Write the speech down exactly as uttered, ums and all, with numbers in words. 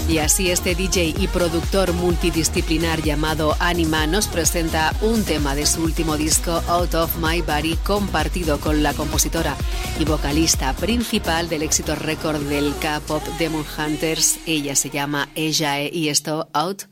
Y así este D J y productor multidisciplinar llamado Anima nos presenta un tema de su último disco Out of My Body, compartido con la compositora y vocalista principal del éxito récord del K-pop Demon Hunters. Ella se llama Ejae y esto, Out